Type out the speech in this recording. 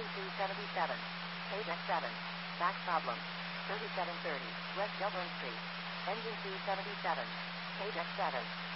Engine 277. Page X7. Back problem. 3730. West Dublin Street. Engine 277. Page X7.